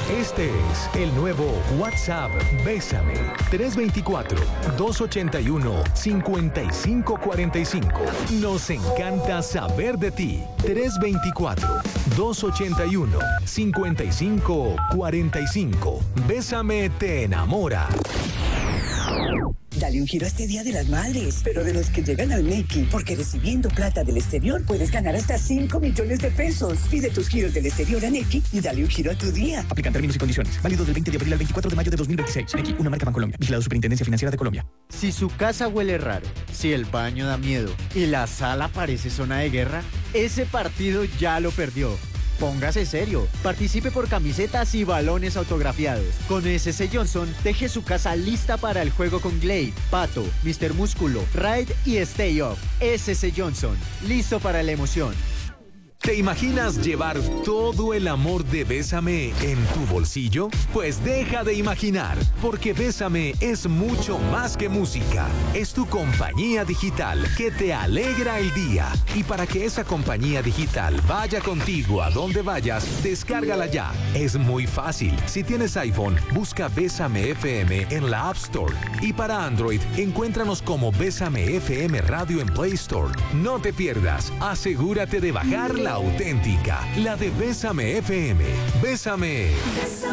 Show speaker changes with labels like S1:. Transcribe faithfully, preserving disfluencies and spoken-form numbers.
S1: Este es el nuevo WhatsApp Bésame. tres dos cuatro, dos ocho uno, cinco cinco cuatro cinco. Nos encanta saber de ti. tres dos cuatro, dos ocho uno, cinco cinco cuatro cinco. Bésame te enamora.
S2: Dale un giro a este Día de las Madres, pero de los que llegan al Nequi, porque recibiendo plata del exterior puedes ganar hasta cinco millones de pesos. Pide tus giros del exterior a Nequi y dale un giro a tu día.
S3: Aplican términos y condiciones. Válido del veinte de abril al veinticuatro de mayo de dos mil veintiséis. Nequi, una marca Bancolombia. Vigilado Superintendencia Financiera de Colombia.
S4: Si su casa huele raro, si el baño da miedo y la sala parece zona de guerra, ese partido ya lo perdió. Póngase serio, participe por camisetas y balones autografiados. Con S C Johnson, deje su casa lista para el juego con Glade, Pato, mister Músculo, Ride y Stay Off. S C Johnson, listo para la emoción.
S1: ¿Te imaginas llevar todo el amor de Bésame en tu bolsillo? Pues deja de imaginar, porque Bésame es mucho más que música. Es tu compañía digital que te alegra el día. Y para que esa compañía digital vaya contigo a donde vayas, descárgala ya. Es muy fácil. Si tienes iPhone, busca Bésame F M en la App Store. Y para Android, encuéntranos como Bésame F M Radio en Play Store. No te pierdas. Asegúrate de bajar la auténtica, la de Bésame F M. Bésame.